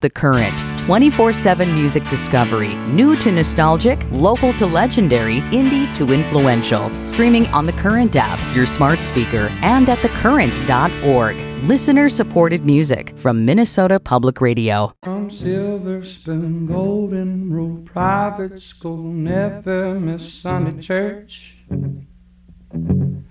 The Current, 24/7 music discovery, new to nostalgic, local to legendary, indie to influential. Streaming on the Current app, your smart speaker, and at thecurrent.org. Listener-supported music from Minnesota Public Radio. From Silver Spoon, Golden Rule, private school, never miss Sunday church.